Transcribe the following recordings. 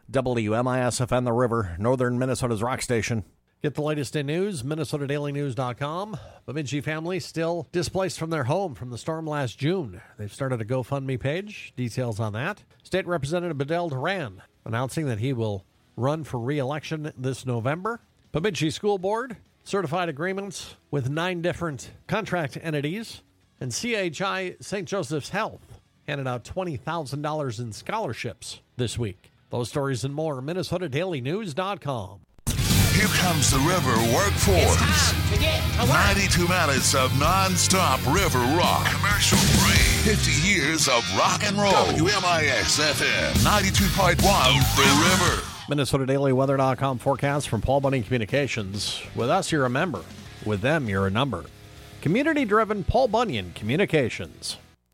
WMIS-FM The River, northern Minnesota's rock station. Get the latest in news, MinnesotaDailyNews.com. Bemidji family still displaced from their home from the storm last June. They've started a GoFundMe page. Details on that. State Representative Bedell Duran announcing that he will run for re-election this November. Bemidji School Board certified agreements with 9 different contract entities. And CHI St. Joseph's Health handed out $20,000 in scholarships this week. Those stories and more, MinnesotaDailyNews.com. Here comes the River Workforce. It's time to get to work. 92 minutes of non-stop river rock. Commercial free. 50 years of rock and roll. WMIX FM 92.1 The River. MinnesotaDailyWeather.com forecast from Paul Bunyan Communications. With us, you're a member. With them, you're a number. Community-driven Paul Bunyan Communications.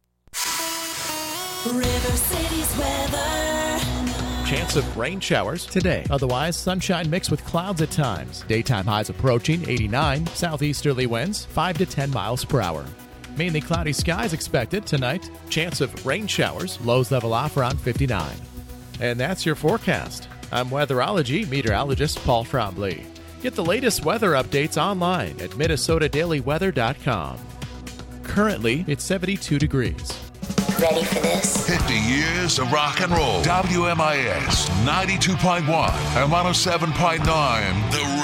River City's weather. Chance of rain showers today. Otherwise, sunshine mixed with clouds at times. Daytime highs approaching 89. Southeasterly winds 5 to 10 miles per hour. Mainly cloudy skies expected tonight. Chance of rain showers. Lows level off around 59. And that's your forecast. I'm weatherology meteorologist Paul Trombley. Get the latest weather updates online at MinnesotaDailyWeather.com. Currently, it's 72 degrees. Ready for this? 50 years of rock and roll. WMIS 92.1 and 107.9 The